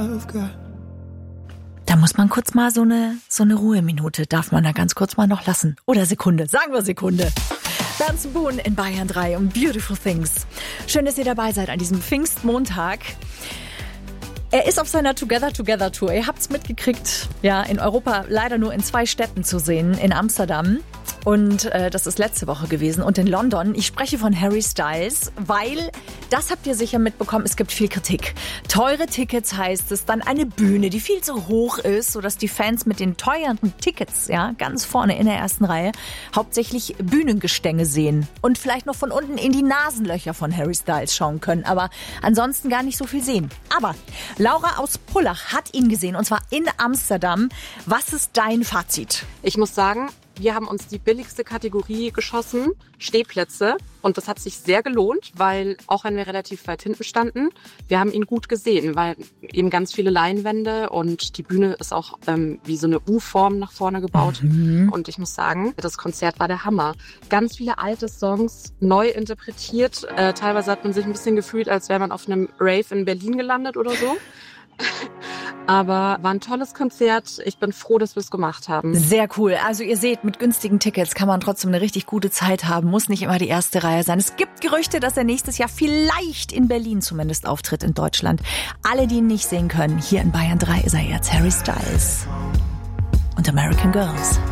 I've got. Da muss man kurz mal so eine Ruheminute, darf man da ganz kurz mal noch lassen. Oder Sekunde, sagen wir Sekunde. Bernd Boone in Bayern 3 und Beautiful Things. Schön, dass ihr dabei seid an diesem Pfingstmontag. Er ist auf seiner Together-Together-Tour. Ihr habt's mitgekriegt. Ja, in Europa leider nur in 2 Städten zu sehen. In Amsterdam. Und das ist letzte Woche gewesen. Und in London. Ich spreche von Harry Styles, weil, das habt ihr sicher mitbekommen, es gibt viel Kritik. Teure Tickets heißt es, dann eine Bühne, die viel zu hoch ist, sodass die Fans mit den teuren Tickets, ja, ganz vorne in der ersten Reihe, hauptsächlich Bühnengestänge sehen. Und vielleicht noch von unten in die Nasenlöcher von Harry Styles schauen können. Aber ansonsten gar nicht so viel sehen. Aber Laura aus Pullach hat ihn gesehen, und zwar in Amsterdam. Was ist dein Fazit? Ich muss sagen, wir haben uns die billigste Kategorie geschossen, Stehplätze. Und das hat sich sehr gelohnt, weil auch wenn wir relativ weit hinten standen, wir haben ihn gut gesehen, weil eben ganz viele Leinwände und die Bühne ist auch wie so eine U-Form nach vorne gebaut. Und ich muss sagen, das Konzert war der Hammer. Ganz viele alte Songs neu interpretiert. Teilweise hat man sich ein bisschen gefühlt, als wäre man auf einem Rave in Berlin gelandet oder so. Aber war ein tolles Konzert. Ich bin froh, dass wir es gemacht haben. Sehr cool. Also ihr seht, mit günstigen Tickets kann man trotzdem eine richtig gute Zeit haben. Muss nicht immer die erste Reihe sein. Es gibt Gerüchte, dass er nächstes Jahr vielleicht in Berlin zumindest auftritt, in Deutschland. Alle, die ihn nicht sehen können, hier in Bayern 3 ist er jetzt Harry Styles und American Girls.